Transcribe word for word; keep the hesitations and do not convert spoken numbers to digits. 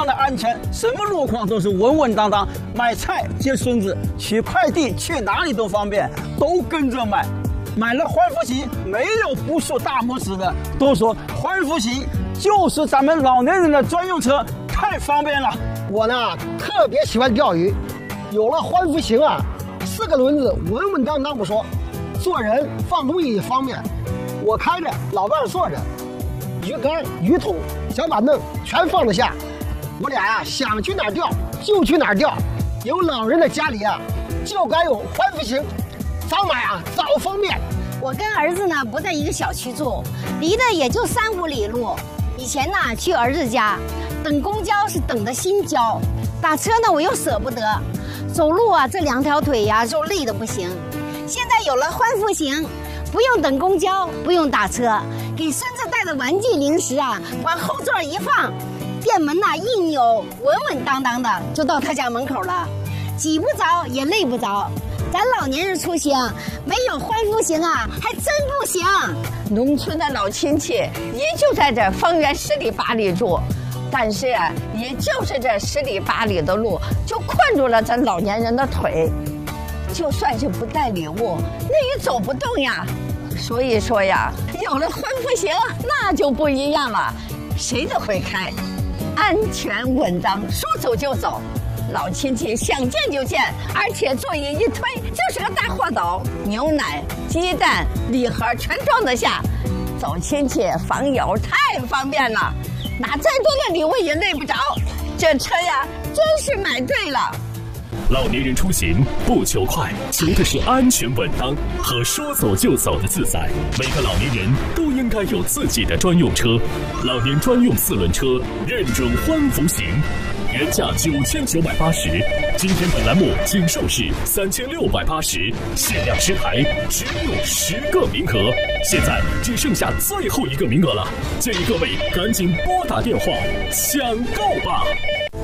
的安全，什么路况都是稳稳当当。买菜接孙子，取快递去哪里都方便，都跟着买。买了欢福行，没有不竖大拇指的，都说欢福行就是咱们老年人的专用车，太方便了。 我呢特别喜欢钓鱼，有了欢福行啊，四个轮子稳稳当当不说，做人放东西也方便。我开着，老伴坐着，鱼竿、鱼桶、小板凳全放得下。我俩呀、啊、想去哪儿钓就去哪儿钓。有老人的家里啊，就该有欢福行，早买啊早方便。 我跟儿子呢不在一个小区住，离得也就三五里路。以前呢去儿子家，等公交是等的心焦，打车呢我又舍不得，走路啊这两条腿呀、啊、就累得不行。现在有了欢福行，不用等公交，不用打车，给孙子带的玩具零食啊往后座一放，店门呐、啊、一扭，稳稳当当的就到他家门口了，挤不着也累不着。咱老年人出行没有欢福行啊还真不行。 农村的老亲戚也就在这方圆十里八里住，但是啊也就是这十里八里的路就困住了咱老年人的腿，就算是不带礼物那也走不动呀。所以说呀，有了欢福行那就不一样了，谁都会开，安全稳当，说走就走，老亲戚想见就见，而且座椅一推就是个大货斗，牛奶、鸡蛋、礼盒全装得下，走亲戚访友太方便了，拿再多的礼物也累不着。这车呀真是买对了。 老年人出行不求快，求的是安全稳当和说走就走的自在。每个老年人都应该有自己的专用车，老年专用四轮车认准欢福行，原价九千九百八十，今天本栏目仅售市三千六百八十，限量十台，只有十个名额，现在只剩下最后一个名额了，建议各位赶紧拨打电话抢购吧。